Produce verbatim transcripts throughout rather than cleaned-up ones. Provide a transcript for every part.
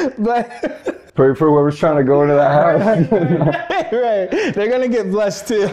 But pray for whoever's trying to go into that house. right, they're gonna get blessed too.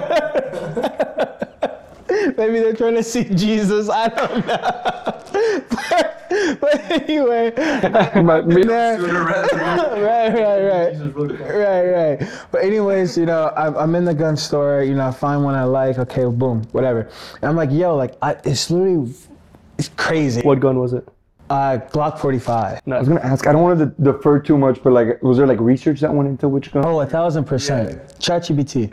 Maybe they're trying to see Jesus. I don't know. But, but anyway, But me- there, right, right, right, right, right. But anyways, you know, I'm, I'm in the gun store. You know, I find one I like. Okay, boom, whatever. And I'm like, yo, like, I, it's literally, it's crazy. What gun was it? Uh, Glock forty-five. I was gonna ask. I don't want to defer too much, but like, was there like research that went into which gun? Oh, a thousand percent. ChatGPT.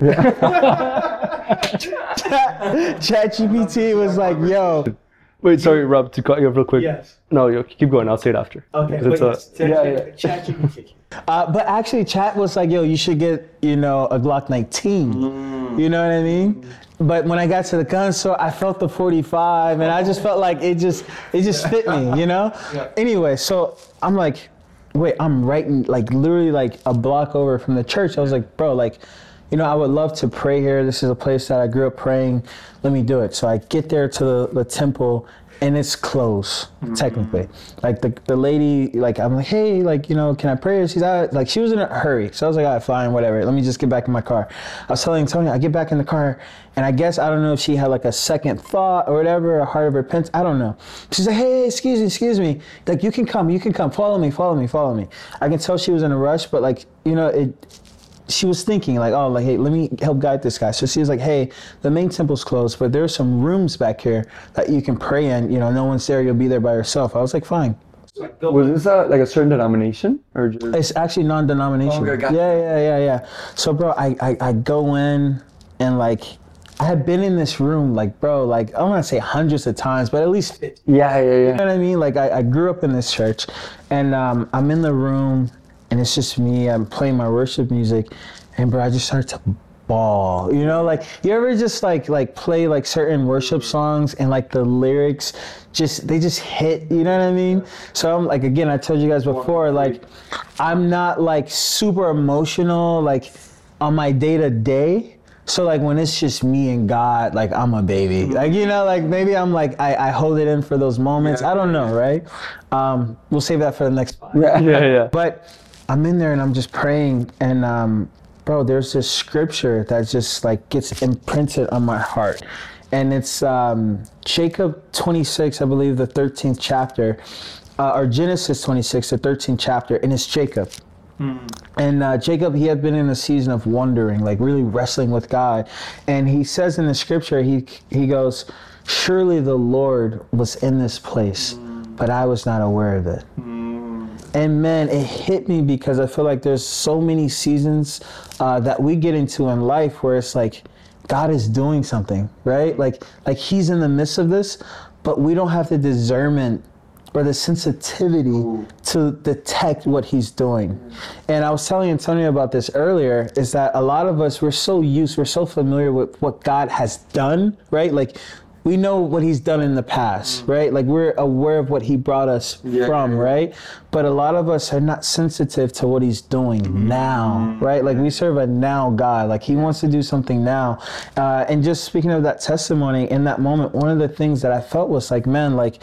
ChatGPT was like, yo. Wait, sorry, Rob, to cut you off real quick. Yes. No, you keep going. I'll say it after. Okay. It's, uh, yeah, yeah. ChatGPT. Uh, but actually, Chat was like, yo, you should get, you know, a Glock nineteen. Mm. You know what I mean? Mm. But when I got to the gun store, I felt the forty-five, and I just felt like it just, it just fit me, you know? Yeah. Anyway, so I'm like, wait, I'm right in, like, literally like a block over from the church. I was like, bro, like, you know, I would love to pray here. This is a place that I grew up praying. Let me do it. So I get there to the, the temple, and it's closed, mm-hmm. technically. Like the the lady, like I'm like, hey, like, you know, can I pray? She's out. Like she was in a hurry. So I was like, all right, fine, whatever. Let me just get back in my car. I was telling Tony, I get back in the car, and I guess, I don't know if she had like a second thought or whatever, a heart of repentance. I don't know. She's like, hey, excuse me, excuse me. Like, you can come, you can come. Follow me, follow me, follow me. I can tell she was in a rush, but like, you know, it, she was thinking like, oh, like, hey, let me help guide this guy. So she was like, hey, the main temple's closed, but there's some rooms back here that you can pray in. You know, no one's there. You'll be there by yourself. I was like, fine. Was this a, like a certain denomination or just? It's actually non-denominational. Oh, okay, got yeah, yeah, yeah, yeah. So, bro, I, I, I go in and like, I had been in this room, like, bro, like, I don't want to say hundreds of times, but at least fifty. Yeah, yeah, yeah. You know what I mean? Like, I, I grew up in this church, and um, I'm in the room, and it's just me. I'm playing my worship music, and bro, I just started to bawl. You know, like, you ever just like like play like certain worship songs, and like the lyrics just they just hit. You know what I mean? So I'm like, again, I told you guys before, like, I'm not like super emotional like on my day to day. So like when it's just me and God, like I'm a baby. Like, you know, like maybe I'm like, I, I hold it in for those moments. I don't know, right? Um, we'll save that for the next five. Yeah, yeah. But I'm in there and I'm just praying, and um, bro, there's this scripture that just like gets imprinted on my heart. And it's um, Jacob twenty-six, I believe the thirteenth chapter, uh, or Genesis twenty-six, the thirteenth chapter, and it's Jacob. Mm. And uh, Jacob, he had been in a season of wandering, like really wrestling with God. And he says in the scripture, he he goes, surely the Lord was in this place, mm. but I was not aware of it. Mm. And man, it hit me because I feel like there's so many seasons uh, that we get into in life where it's like, God is doing something, right? Like, like he's in the midst of this, but we don't have the discernment or the sensitivity Ooh. to detect what he's doing. And I was telling Antonio about this earlier, is that a lot of us, we're so used, we're so familiar with what God has done, right? Like, we know what he's done in the past, mm. right? Like, we're aware of what he brought us yeah. from, right? But a lot of us are not sensitive to what he's doing mm. now, right? Like, we serve a now God. Like, he wants to do something now. Uh, and just speaking of that testimony, in that moment, one of the things that I felt was like, man, like,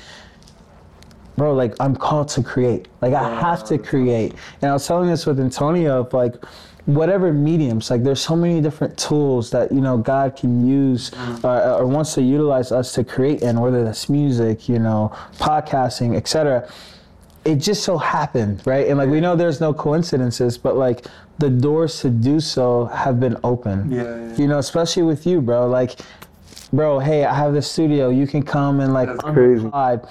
bro, like, I'm called to create. Like, I have to create. And I was telling this with Antonio, of like, whatever mediums, like, there's so many different tools that, you know, God can use uh, or wants to utilize us to create in, whether that's music, you know, podcasting, et cetera. It just so happened, right? And like, we know there's no coincidences, but like, the doors to do so have been open. Yeah, yeah. You know, especially with you, bro. Like, bro, hey, I have this studio. You can come and like, that's crazy.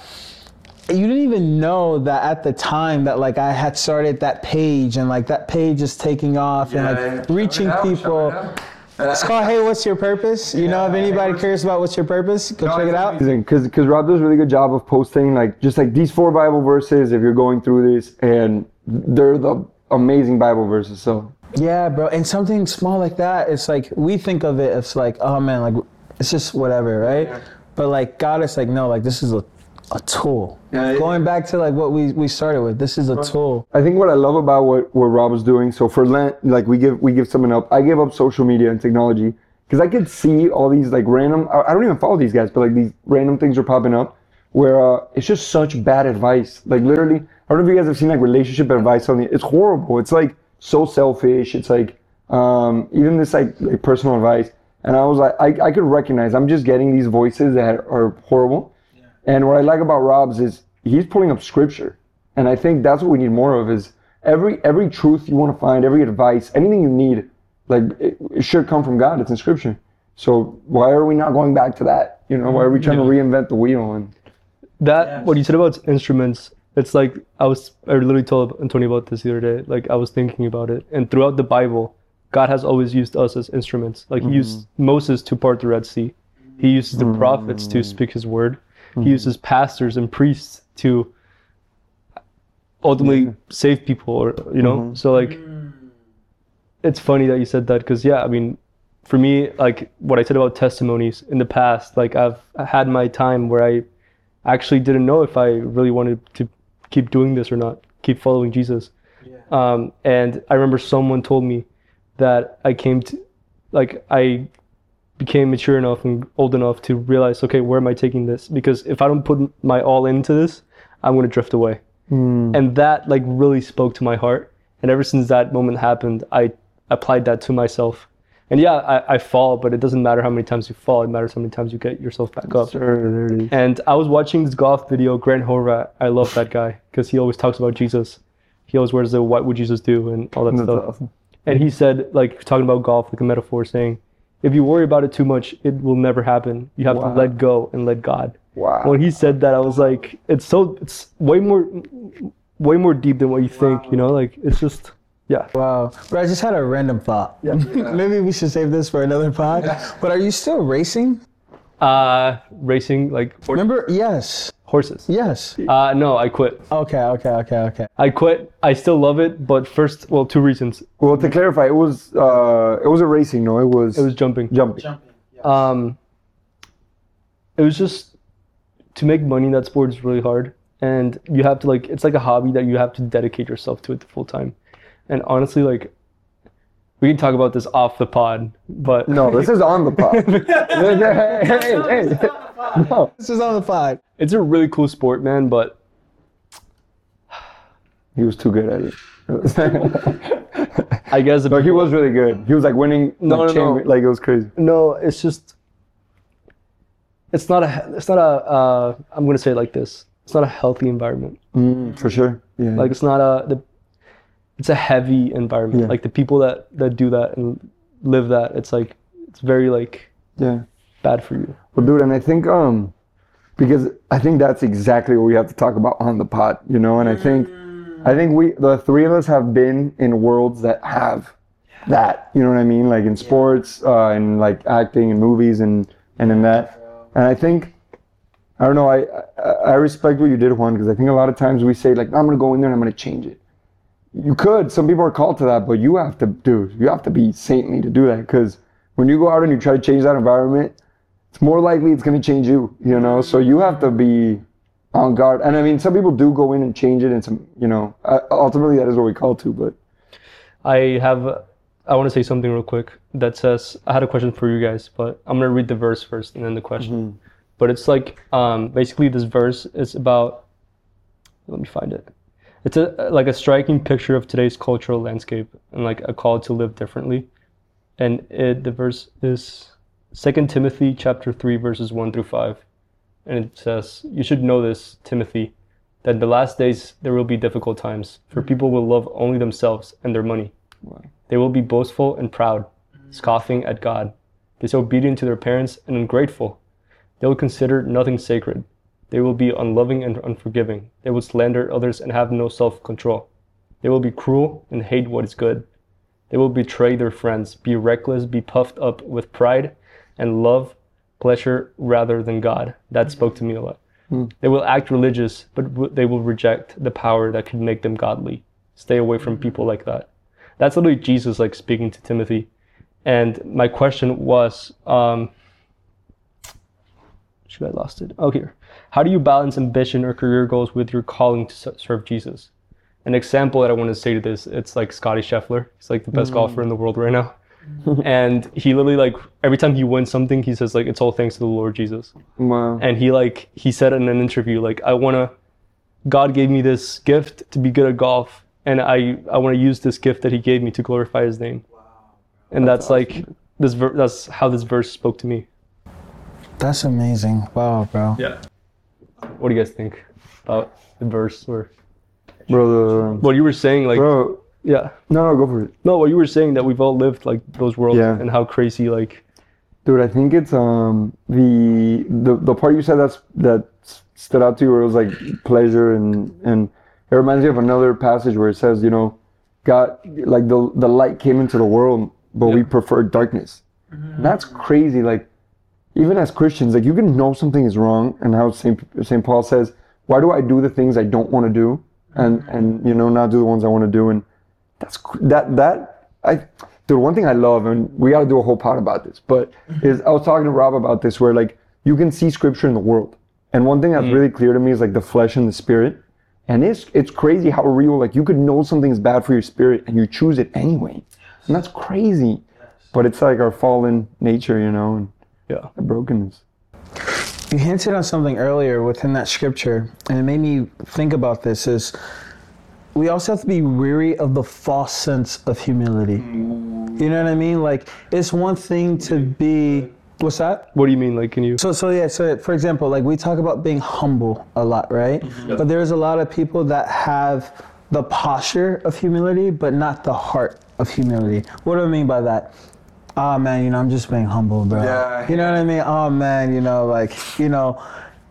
You didn't even know that at the time that like I had started that page, and like that page is taking off, yeah, and like yeah. reaching out, people. It's called Hey, What's Your Purpose? You yeah, know, if anybody cares about what's your purpose, go no, check it out. Because because Rob does a really good job of posting like just like these four Bible verses if you're going through this, and they're the amazing Bible verses. So yeah, bro, and something small like that, it's like we think of it as like, oh man, like it's just whatever, right? Yeah. But like God is like, no, like this is a a tool. Yeah, Going back to like what we, we started with, this is a tool. I think what I love about what, what Rob was doing, so for Lent, like we give we give someone up, I gave up social media and technology because I could see all these like random, I, I don't even follow these guys, but like these random things are popping up where uh, it's just such bad advice. Like literally, I don't know if you guys have seen like relationship advice on the. It's horrible. It's like so selfish. It's like um, even this like, like personal advice. And I was like, I, I could recognize I'm just getting these voices that are horrible. Yeah. And what I like about Rob's is he's pulling up scripture, and I think that's what we need more of. Is every every truth you want to find, every advice, anything you need, like it, it should come from God. It's in scripture. So why are we not going back to that? You know, why are we trying yeah. to reinvent the wheel? And that yes. what you said about instruments. It's like I was I literally told Antonio about this the other day. Like I was thinking about it, and throughout the Bible, God has always used us as instruments. Like mm-hmm. he used Moses to part the Red Sea. He uses the mm-hmm. prophets to speak his word. Mm-hmm. He uses pastors and priests to ultimately mm-hmm. save people, or you know. Mm-hmm. So like, it's funny that you said that, because yeah, I mean, for me, like what I said about testimonies in the past, like I've had my time where I actually didn't know if I really wanted to keep doing this or not, keep following Jesus. Yeah. Um, and I remember someone told me that I came to, like I became mature enough and old enough to realize, okay, where am I taking this? Because if I don't put my all into this, I'm going to drift away. Mm. And that like really spoke to my heart. And ever since that moment happened, I applied that to myself. And yeah, I, I fall, but it doesn't matter how many times you fall. It matters how many times you get yourself back up. Sure. And I was watching this golf video, Grant Horvat. I love that guy because he always talks about Jesus. He always wears the "What would Jesus do?" and all that That's stuff. Awesome. And he said, like talking about golf, like a metaphor, saying, if you worry about it too much, it will never happen. You have wow. to let go and let God. Wow. When he said that, I was like, it's so, it's way more, way more deep than what you think, wow. you know, like it's just, yeah. Wow. But I just had a random thought. Yeah. Maybe we should save this for another pod. Yeah. But are you still racing? Uh, racing, like. Remember? Yes. Horses. Yes. Uh, no, I quit. Okay, okay, okay, okay. I quit. I still love it, but first, well, two reasons. Well, to clarify, it was uh, it was a racing, no? It was. It was jumping. Jumping. Jumping. Yes. Um. It was just to make money in that sport is really hard, and you have to like it's like a hobby that you have to dedicate yourself to it full time. And honestly, like, we can talk about this off the pod, but no, this is on the pod. hey, hey, hey. No, this is on the pod. It's a really cool sport, man, but he was too good at it. I guess. No, he was really good. He was like winning. No, like, no, no. Like it was crazy. No, it's just. It's not a. It's not a. Uh, I'm gonna say it like this. It's not a healthy environment. Mm, for sure. Yeah. Like it's not a. The, it's a heavy environment. Yeah. Like the people that that do that and live that, it's like it's very like. Yeah. Bad for you. Well, dude, and I think um, because I think that's exactly what we have to talk about on the pod, you know. And I think, I think we, the three of us, have been in worlds that have that, you know what I mean, like in sports, uh, and like acting and movies, and and in that. And I think, I don't know, I I, I respect what you did, Juan, because I think a lot of times we say like, I'm gonna go in there and I'm gonna change it. You could. Some people are called to that, but you have to, dude. You have to be saintly to do that, because when you go out and you try to change that environment, it's more likely it's going to change you, you know? So you have to be on guard. And I mean, some people do go in and change it, and some, you know, uh, ultimately that is what we call to, but. I have, uh, I want to say something real quick that says, I had a question for you guys, but I'm going to read the verse first and then the question. Mm-hmm. But it's like, um, basically this verse is about, let me find it. It's a like a striking picture of today's cultural landscape and like a call to live differently. And it, the verse is Second Timothy chapter three, verses one through five. And it says, you should know this, Timothy, that in the last days there will be difficult times, for people will love only themselves and their money. Wow. They will be boastful and proud, scoffing at God, disobedient to their parents and ungrateful. They will consider nothing sacred. They will be unloving and unforgiving. They will slander others and have no self-control. They will be cruel and hate what is good. They will betray their friends, be reckless, be puffed up with pride, and love pleasure rather than God. That spoke to me a lot. Mm. They will act religious, but w- they will reject the power that could make them godly. Stay away from people like that. That's literally Jesus like speaking to Timothy. And my question was, um, should I lost it? Oh, here. How do you balance ambition or career goals with your calling to serve Jesus? An example that I want to say to this, it's like Scotty Scheffler. He's like the best mm. golfer in the world right now. And he literally like, every time he wins something, he says like, it's all thanks to the Lord Jesus. Wow. And he like, he said in an interview, like, I want to, God gave me this gift to be good at golf, and I I want to use this gift that He gave me to glorify His name. Wow. And that's, that's awesome. like this. Ver- that's how this verse spoke to me. That's amazing. Wow, bro. Yeah. What do you guys think about the verse or? Bro, the, what you were saying, like. Bro. Yeah. No, no, go for it. No, what you were saying that we've all lived like those worlds yeah. and how crazy like. Dude, I think it's um the the the part you said that's that stood out to you where it was like pleasure and and it reminds me of another passage where it says, you know, God, like the the light came into the world, but yeah. we preferred darkness. Mm-hmm. That's crazy. Like even as Christians, like you can know something is wrong, and how Saint Saint Paul says, why do I do the things I don't want to do, and and you know not do the ones I want to do, and that's that that I. Dude, one thing I love, and we got to do a whole pod about this, but is I was talking to Rob about this, where like you can see scripture in the world, and one thing that's mm. really clear to me is like the flesh and the spirit, and it's it's crazy how real like you could know something is bad for your spirit and you choose it anyway, and that's crazy, but it's like our fallen nature, you know, and yeah, the brokenness. You hinted on something earlier within that scripture, and it made me think about this. Is we also have to be weary of the false sense of humility. You know what I mean? Like, it's one thing to be, what's that? What do you mean? Like, can you? So, so yeah, so for example, like we talk about being humble a lot, right? Mm-hmm. But there's a lot of people that have the posture of humility, but not the heart of humility. What do I mean by that? Oh man, you know, I'm just being humble, bro. Yeah. You know what I mean? Oh man, you know, like, you know,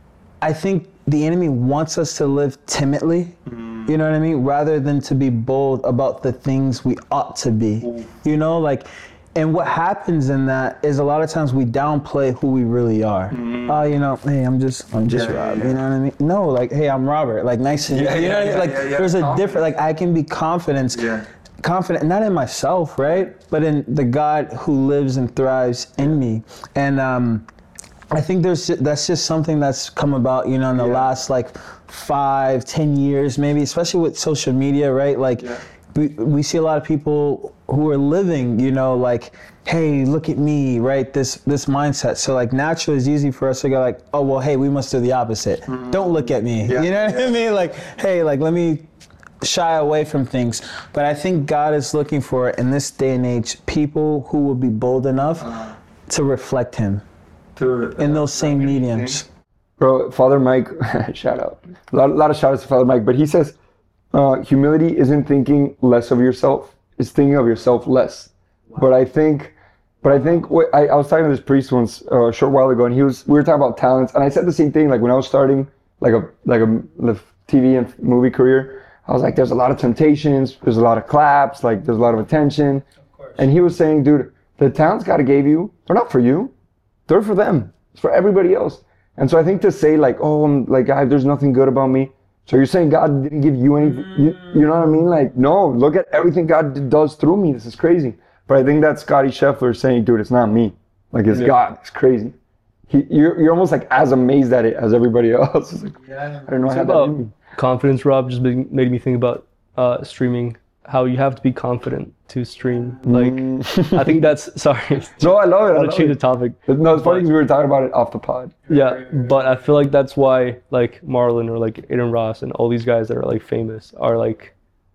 I think the enemy wants us to live timidly. Mm-hmm. You know what I mean? Rather than to be bold about the things we ought to be. You know, like, and what happens in that is a lot of times we downplay who we really are. Mm. Oh, you know, hey, I'm just, I'm just yeah, Rob. Yeah, yeah. You know what I mean? No, like, hey, I'm Robert. Like, nice to, yeah, you know, yeah, like, yeah, yeah. there's a different, like, I can be confident, yeah. confident, not in myself, right? But in the God who lives and thrives in me. And um, I think there's that's just something that's come about, you know, in the yeah. last like five, ten years, maybe, especially with social media, right? Like, yeah. we we see a lot of people who are living, you know, like, hey, look at me, right? This this mindset. So like naturally, it's easy for us to go like, oh well, hey, we must do the opposite. Mm-hmm. Don't look at me. Yeah. You know what yeah. I mean? Like, hey, like let me shy away from things. But I think God is looking for, in this day and age, people who will be bold enough uh, to reflect Him. To, uh, in those same mediums. Bro, Father Mike, shout out. A lot, a lot of shout outs to Father Mike, but he says, uh, humility isn't thinking less of yourself, it's thinking of yourself less. Wow. But I think, but I think, what, I, I was talking to this priest once uh, a short while ago, and he was, we were talking about talents, and I said the same thing, like when I was starting like a, like a T V and movie career, I was like, there's a lot of temptations, there's a lot of claps, like there's a lot of attention. Of course. And he was saying, dude, the talents God gave you, they're not for you. They're for them. It's for everybody else. And so I think to say like, oh, I'm like, God, there's nothing good about me. So you're saying God didn't give you anything? You, you know what I mean? Like, no, look at everything God does through me. This is crazy. But I think that's Scotty Scheffler saying, dude, it's not me. Like, it's yeah. God. It's crazy. He, you're, you're almost like as amazed at it as everybody else. It's like, yeah. I don't know how that made me. Confidence, Rob, just made me think about uh, streaming. How you have to be confident to stream. Like, mm. I think that's, sorry. No, I love it. I, I love change it. the topic. No, it's funny because we were talking about it off the pod. Yeah, but I feel like that's why like Marlon or like Aiden Ross and all these guys that are like famous are like,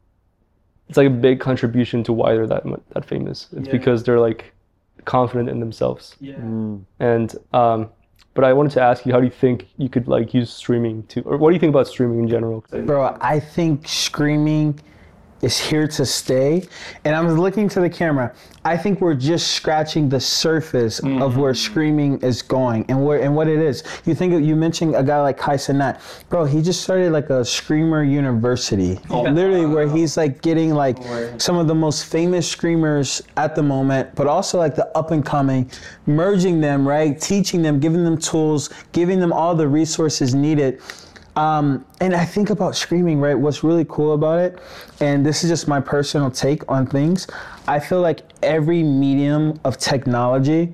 it's like a big contribution to why they're that that famous. It's yeah. because they're like confident in themselves. Yeah. Mm. And, um, but I wanted to ask you, how do you think you could like use streaming to, or what do you think about streaming in general? Bro, I think streaming is here to stay. And I'm looking to the camera. I think we're just scratching the surface mm-hmm. of where streaming is going and where and what it is. You think of, you mentioned a guy like Kai Cenat. Bro, he just started like a screamer university. Oh, literally where he's like getting like oh, some of the most famous screamers at the moment, but also like the up and coming, merging them, right? Teaching them, giving them tools, giving them all the resources needed. Um, and I think about streaming, right? What's really cool about it, and this is just my personal take on things, I feel like every medium of technology,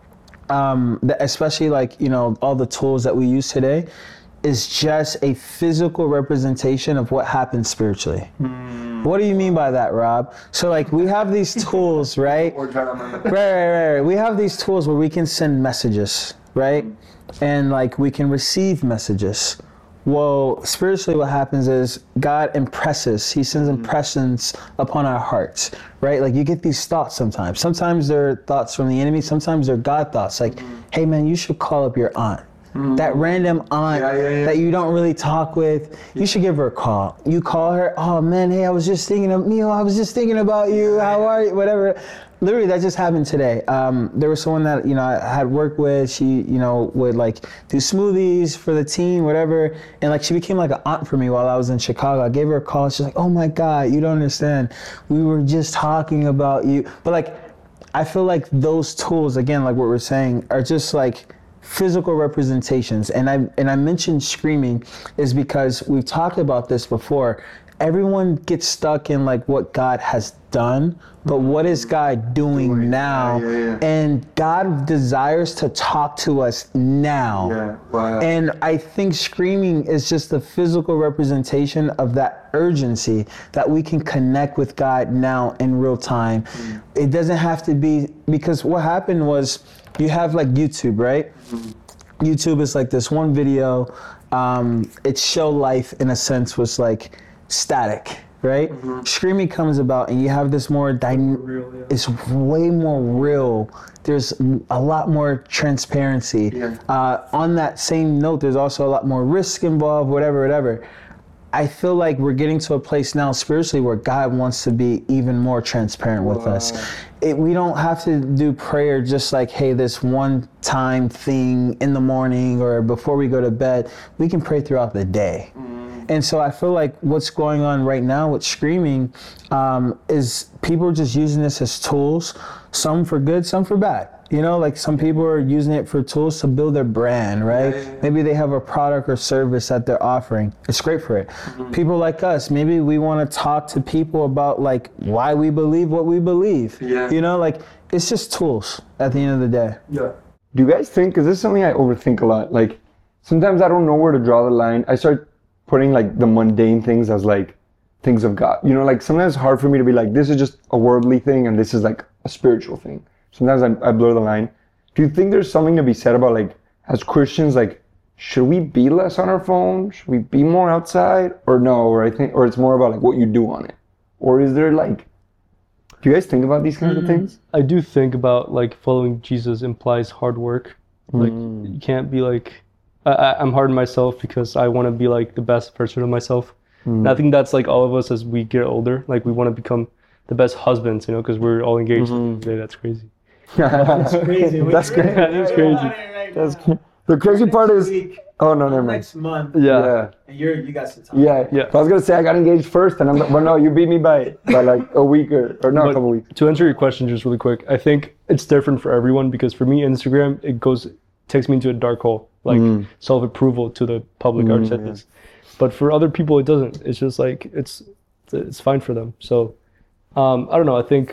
um, especially like, you know, all the tools that we use today, is just a physical representation of what happens spiritually. Mm. What do you mean by that, Rob? So like we have these tools, right? right, right, right, right. We have these tools where we can send messages, right? And like we can receive messages. Well, spiritually, what happens is God impresses. He sends impressions upon our hearts, right? Like you get these thoughts sometimes. Sometimes they're thoughts from the enemy. Sometimes they're God thoughts. Like, hey man, you should call up your aunt. That random aunt Yeah, yeah, yeah. that you don't really talk with, you should give her a call. You call her, oh man, hey, I was just thinking of Mio, I was just thinking about you, how are you, whatever. Literally, that just happened today. Um, there was someone that, you know, I had worked with, she, you know, would like do smoothies for the team, whatever. And like, she became like an aunt for me while I was in Chicago. I gave her a call, she's like, oh my God, you don't understand. We were just talking about you. But like, I feel like those tools, again, like what we're saying, are just like, physical representations. And I and I mentioned screaming is because we've talked about this before. Everyone gets stuck in like what God has done, but what is God doing, doing. now? Yeah, yeah, yeah. And God desires to talk to us now. Yeah. Wow. And I think screaming is just the physical representation of that urgency that we can connect with God now in real time. Mm. It doesn't have to be, because what happened was, you have like YouTube, right? Mm-hmm. YouTube is like this one video. Um, its show life, in a sense, was like static, right? Mm-hmm. Screaming comes about, and you have this more dynamic. Yeah. It's way more real. There's a lot more transparency. Yeah. Uh, on that same note, there's also a lot more risk involved. Whatever, whatever. I feel like we're getting to a place now spiritually where God wants to be even more transparent with wow. us. It, we don't have to do prayer just like, hey, this one time thing in the morning or before we go to bed. We can pray throughout the day. Mm. And so I feel like what's going on right now with screaming um, is people are just using this as tools, some for good, some for bad. You know, like some people are using it for tools to build their brand, right? Yeah, yeah, yeah. Maybe they have a product or service that they're offering. It's great for it. Mm-hmm. People like us, maybe we want to talk to people about like why we believe what we believe. Yeah. You know, like it's just tools at the end of the day. Yeah. Do you guys think, because this is something I overthink a lot, like sometimes I don't know where to draw the line. I start putting like the mundane things as like things of God. You know, like sometimes it's hard for me to be like, this is just a worldly thing and this is like a spiritual thing. Sometimes I, I blur the line. Do you think there's something to be said about like, as Christians, like, should we be less on our phone? Should we be more outside? Or no, or I think, or it's more about like what you do on it. Or is there like, do you guys think about these kinds mm. of things? I do think about like following Jesus implies hard work. Like mm. you can't be like, I, I'm hard on myself because I want to be like the best version of myself. Mm. And I think that's like all of us as we get older, like we want to become the best husbands, you know, because we're all engaged mm-hmm. today. That's crazy. That's crazy. That's crazy. That's crazy. Right That's crazy. The crazy part is, week, oh no, never mind. Next month. Yeah. yeah. And you're you got some time. Yeah, yeah. So I was gonna say I got engaged first, and I'm but no, you beat me by by like a week or or not a couple weeks. To answer your question, just really quick, I think it's different for everyone because for me, Instagram it goes takes me into a dark hole, like mm. self approval to the public. Mm, I said this, but for other people it doesn't. It's just like it's it's fine for them. So um, I don't know. I think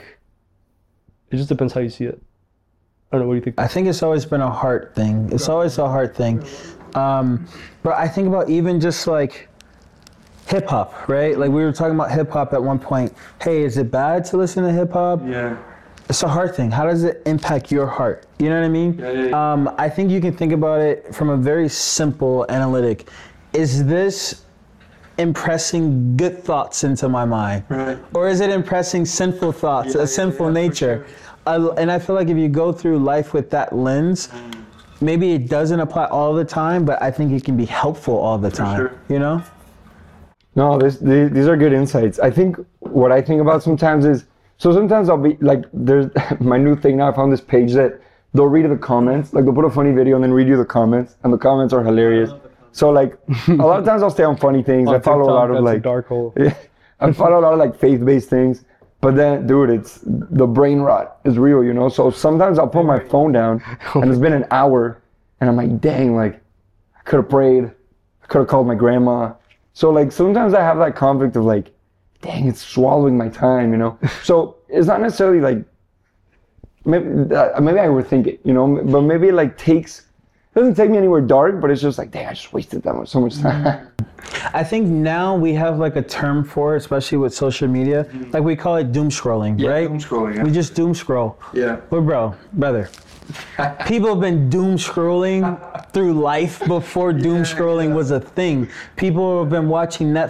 it just depends how you see it. I don't know, what do you think? I think it's always been a heart thing. It's always a heart thing. Um, but I think about even just like hip hop, right? Like we were talking about hip hop at one point. Hey, is it bad to listen to hip hop? Yeah. It's a heart thing. How does it impact your heart? You know what I mean? Yeah, yeah, yeah. Um, I think you can think about it from a very simple analytic. Is this impressing good thoughts into my mind? Right. Or is it impressing sinful thoughts, yeah, a sinful yeah, yeah, nature? Uh, and I feel like if you go through life with that lens, maybe it doesn't apply all the time, but I think it can be helpful all the time. For sure. You know? No, this, these, these are good insights. I think what I think about sometimes is, so sometimes I'll be like, there's my new thing now, I found this page that they'll read the comments, like they'll put a funny video and then read you the comments, and the comments are hilarious. So like, a lot of times I'll stay on funny things. On I follow TikTok, a lot of like, a dark hole. Yeah, I follow a lot of like faith-based things. But then, dude, it's the brain rot is real, you know? So sometimes I'll put my phone down and it's been an hour and I'm like, dang, like I could have prayed. I could have called my grandma. So like sometimes I have that conflict of like, dang, it's swallowing my time, you know? So it's not necessarily like, maybe, uh, maybe I overthink it, you know? But maybe it like takes, doesn't take me anywhere dark, but it's just like, dang, I just wasted that much, so much time. I think now we have like a term for it, especially with social media. Like we call it doom scrolling, Yeah, right? doom scrolling, yeah. We just doom scroll. Yeah. But bro, brother, people have been doom scrolling through life before doom scrolling was a thing. People have been watching Netflix